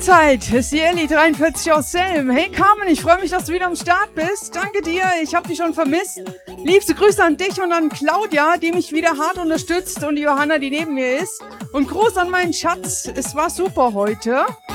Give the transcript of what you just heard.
Mahlzeit, es ist die Elli 43 aus Selm. Hey Carmen, ich freue mich, dass du wieder am Start bist. Danke dir, ich habe dich schon vermisst. Liebste Grüße an dich und an Claudia, die mich wieder hart unterstützt, und die Johanna, die neben mir ist. Und Gruß an meinen Schatz, es war super heute.